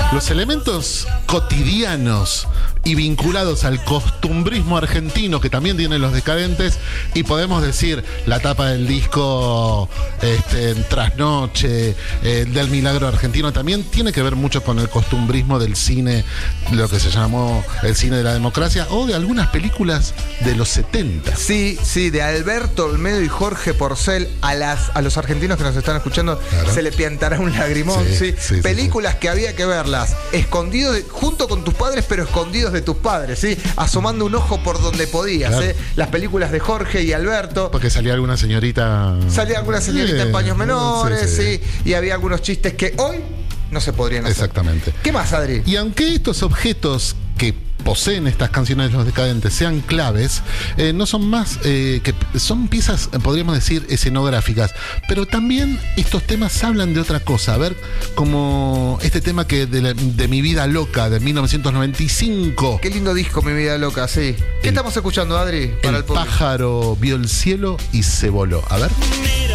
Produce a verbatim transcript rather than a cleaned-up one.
Los elementos cotidianos y vinculados al costumbrismo argentino que también tienen los Decadentes, y podemos decir la tapa del disco este, Trasnoche, eh, del Milagro Argentino, también tiene que ver mucho con el costumbrismo del cine, lo que se llamó el cine de la democracia, o de algunas películas de los setenta. Sí, sí, de Alberto Olmedo y Jorge Porcel. A, las, a los argentinos que nos están escuchando, claro, se le piantará un lagrimón. Sí, sí. Sí, películas sí, sí. que había que verlas escondidos de, junto con tus padres, pero escondidos de tus padres, ¿sí? Asomando un ojo por donde podías, claro. ¿eh? Las películas de Jorge y Alberto. Porque salía alguna señorita. Salía alguna señorita sí, en paños menores, sí, sí. sí. Y había algunos chistes que hoy no se podrían hacer. Exactamente. ¿Qué más, Adri? Y aunque estos objetos que poseen estas canciones de los Decadentes sean claves, eh, no son más eh, que son piezas, podríamos decir, escenográficas, pero también estos temas hablan de otra cosa. A ver, como este tema que de, la, de Mi Vida Loca, de mil novecientos noventa y cinco. Qué lindo disco, Mi Vida Loca, sí. ¿Qué el, estamos escuchando, Adri? Para el, el pájaro vio el cielo y se voló. A ver.